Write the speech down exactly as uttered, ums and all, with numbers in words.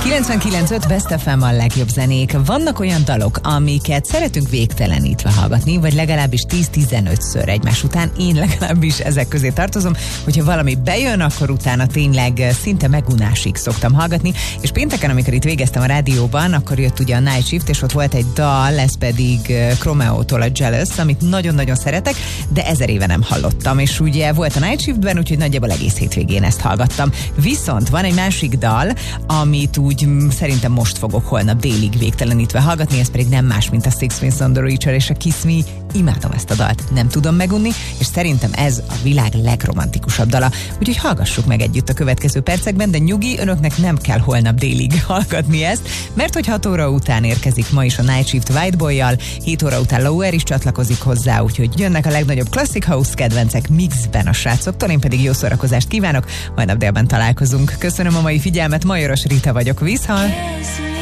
kilencvenkilenc öt Best ef em a legjobb zenék. Vannak olyan dalok, amiket szeretünk végtelenítve hallgatni, vagy legalábbis tíz-tizenötször egymás után. Én legalábbis ezek közé tartozom, hogyha valami bejön, akkor utána tényleg szinte megunásig szoktam hallgatni. És pénteken, amikor itt végeztem a rádióban, akkor jött ugye a Night Shift, és ott volt egy dal, ez pedig Chromeo-tól a Jealous, amit nagyon-nagyon szeretek, de ezer éve nem hallottam. És ugye volt a Night Shiftben, úgyhogy nagyjából egész hétvégén ezt hallgattam. Viszont van egy másik dal, amit úgy szerintem most fogok holnap délig végtelenítve hallgatni, ez pedig nem más, mint a Six Wings on the Reacher és a Kiss Me. Imádom ezt a dalt, nem tudom megunni, és szerintem ez a világ legromantikusabb dala. Úgyhogy hallgassuk meg együtt a következő percekben, de nyugi, önöknek nem kell holnap délig hallgatni ezt, mert hogy hat óra után érkezik ma is a Night Shift Whiteboy-jal, hét óra után Lauer is csatlakozik hozzá, úgyhogy jönnek a legnagyobb Classic House kedvencek mixben a srácoktól, én pedig jó szórakozást kívánok, holnap délben találkozunk. Köszönöm a mai figyelmet, Majoros Rita vagyok, viszhal!